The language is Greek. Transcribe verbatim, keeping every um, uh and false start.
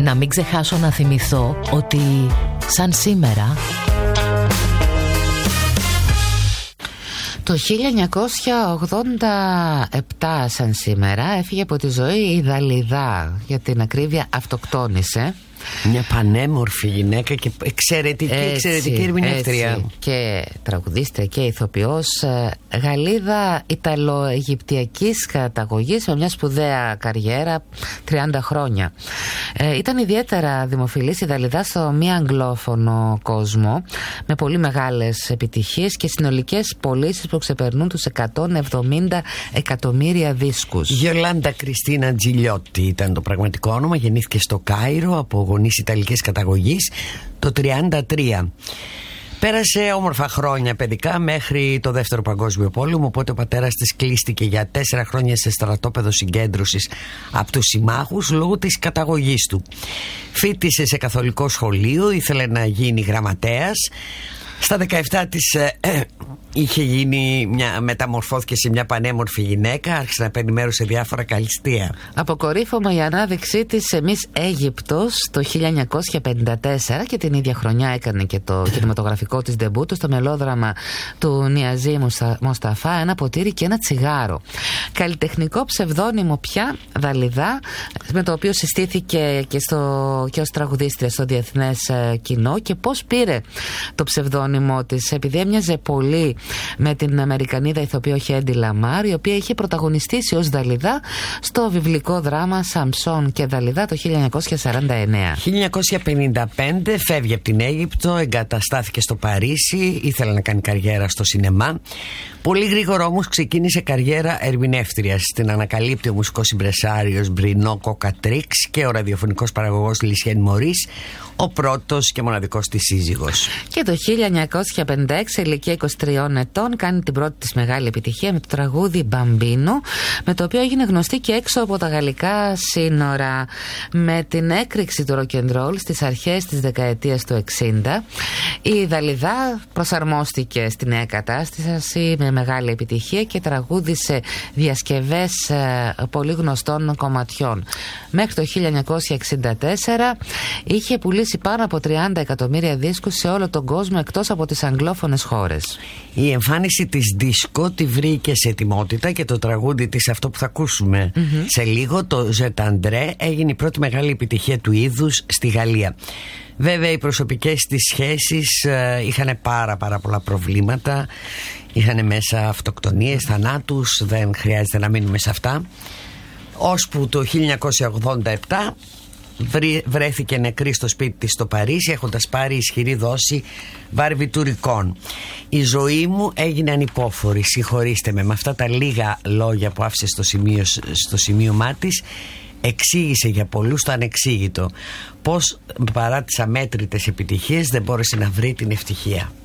Να μην ξεχάσω να θυμηθώ ότι σαν σήμερα το χίλια εννιακόσια ογδόντα επτά σαν σήμερα έφυγε από τη ζωή η Δαλιδά, για την ακρίβεια αυτοκτόνησε. Μια πανέμορφη γυναίκα και εξαιρετική, έτσι, εξαιρετική ερμηνεύτρια. Και τραγουδίστρια και ηθοποιός, Γαλλίδα Ιταλο-Αιγυπτιακής καταγωγής, με μια σπουδαία καριέρα τριάντα χρόνια. Ε, ήταν ιδιαίτερα δημοφιλής η Δαλιδά στο μη αγγλόφωνο κόσμο, με πολύ μεγάλες επιτυχίες και συνολικές πωλήσεις που ξεπερνούν τους εκατόν εβδομήντα εκατομμύρια δίσκους. Γιολάντα Κριστίνα Τζιλιότη ήταν το πραγματικό όνομα. Γεννήθηκε στο Κάιρο από γονείς Ιταλικής καταγωγής το τριάντα τρία. Πέρασε όμορφα χρόνια παιδικά μέχρι το δεύτερο παγκόσμιο πόλεμο, οπότε ο πατέρας της κλείστηκε για τέσσερα χρόνια σε στρατόπεδο συγκέντρωσης από τους συμμάχους λόγω της καταγωγής του. Φοίτησε σε καθολικό σχολείο, ήθελε να γίνει γραμματέας. Στα δεκαεπτά της ε, ε, είχε γίνει μια, μεταμορφώθηκε σε μια πανέμορφη γυναίκα, άρχισε να παίρνει μέρος σε διάφορα καλλιστεία. Αποκορύφωμα η ανάδειξή της σε Miss Αίγυπτος το χίλια εννιακόσια πενήντα τέσσερα και την ίδια χρονιά έκανε και το κινηματογραφικό της ντεμπούτο στο μελόδραμα του Νιαζή Μοσταφά, ένα ποτήρι και ένα τσιγάρο. Καλλιτεχνικό ψευδόνυμο πια, Δαλιδά, με το οποίο συστήθηκε και, στο, και ως τραγουδίστρια στο διεθνές κοινό. Και πώς πήρε το ψευδόνυμο της? Επειδή έμοιαζε πολύ με την Αμερικανίδα ηθοποιό Χέντι Λαμάρ, η οποία είχε πρωταγωνιστήσει ως Δαλιδά στο βιβλικό δράμα Σαμψόν και Δαλιδά το χίλια εννιακόσια σαράντα εννέα. χίλια εννιακόσια πενήντα πέντε φεύγει από την Αίγυπτο, εγκαταστάθηκε στο Παρίσι, ήθελε να κάνει καριέρα στο σινεμά. Πολύ γρήγορα όμως ξεκίνησε καριέρα ερμηνεύτριας. Την ανακαλύπτει ο μουσικός συμπρεσάριος Μπρινό Κοκατρίξ και ο ραδιοφωνικός παραγωγός Λισιέν Μωρίς, ο πρώτος και μοναδικός της σύζυγος. Και το χίλια εννιακόσια πενήντα έξι, ηλικία είκοσι τριών ετών, κάνει την πρώτη της μεγάλη επιτυχία με το τραγούδι Μπαμπίνο, με το οποίο έγινε γνωστή και έξω από τα γαλλικά σύνορα. Με την έκρηξη του rock and roll στις αρχές της δεκαετίας του εξήντα, η Δαλιδά προσαρμόστηκε στη νέα κατάσταση με μεγάλη επιτυχία και τραγούδισε διασκευές πολύ γνωστών κομματιών. Μέχρι το χίλια εννιακόσια εξήντα τέσσερα είχε πουλήσει πάνω από τριάντα εκατομμύρια δίσκους σε όλο τον κόσμο, εκτός από τις αγγλόφωνες χώρες. Η εμφάνιση της δίσκο τη βρήκε σε ετοιμότητα και το τραγούδι της, αυτό που θα ακούσουμε mm-hmm. σε λίγο, το Ζεταντρέ, έγινε η πρώτη μεγάλη επιτυχία του είδους στη Γαλλία. Βέβαια οι προσωπικές της σχέσεις ε, είχαν πάρα πάρα πολλά προβλήματα. Είχαν μέσα αυτοκτονίες, θανάτους, δεν χρειάζεται να μείνουμε σε αυτά. Ώσπου το χίλια εννιακόσια ογδόντα επτά βρέθηκε νεκρή στο σπίτι της στο Παρίσι, έχοντας πάρει ισχυρή δόση βαρβιτουρικών. Η ζωή μου έγινε ανυπόφορη, συγχωρήστε με. Με αυτά τα λίγα λόγια που άφησε στο, σημείο, στο σημείωμά της, εξήγησε για πολλούς το ανεξήγητο. Πώς παρά τις αμέτρητες επιτυχίες δεν μπόρεσε να βρει την ευτυχία.